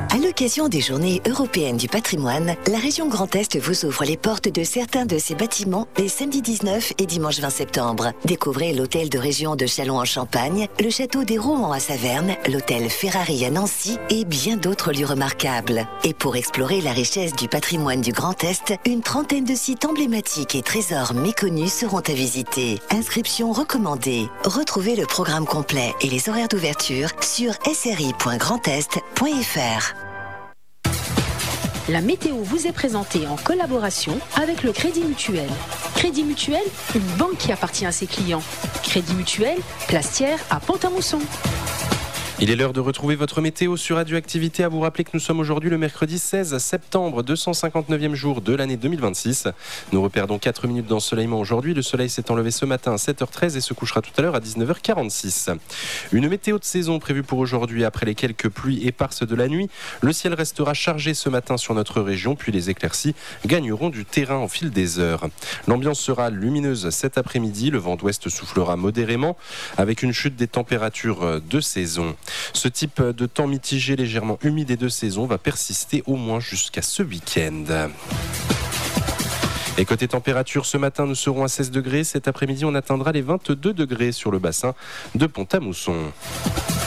À l'occasion des Journées européennes du patrimoine, la région Grand Est vous ouvre les portes de certains de ses bâtiments les samedis 19 et dimanche 20 septembre. Découvrez l'hôtel de région de Châlons en Champagne, le château des Rohan à Saverne, l'hôtel Ferrari à Nancy et bien d'autres lieux remarquables. Et pour explorer la richesse du patrimoine du Grand Est, une trentaine de sites emblématiques et trésors méconnus seront à visiter. Inscription recommandée. Retrouvez le programme complet et les horaires d'ouverture sur sri.grandest.fr. La météo vous est présentée en collaboration avec le Crédit Mutuel. Crédit Mutuel, une banque qui appartient à ses clients. Crédit Mutuel, Plastière à Pont-à-Mousson. Il est l'heure de retrouver votre météo sur Radioactivité. À vous rappeler que nous sommes aujourd'hui le mercredi 16 septembre, 259e jour de l'année 2026. Nous reperdons 4 minutes d'ensoleillement aujourd'hui. Le soleil s'est enlevé ce matin à 7h13 et se couchera tout à l'heure à 19h46. Une météo de saison prévue pour aujourd'hui après les quelques pluies éparses de la nuit. Le ciel restera chargé ce matin sur notre région, puis les éclaircies gagneront du terrain au fil des heures. L'ambiance sera lumineuse cet après-midi. Le vent d'ouest soufflera modérément avec une chute des températures de saison. Ce type de temps mitigé, légèrement humide et de saison va persister au moins jusqu'à ce week-end. Et côté température, ce matin, nous serons à 16 degrés. Cet après-midi, on atteindra les 22 degrés sur le bassin de Pont-à-Mousson.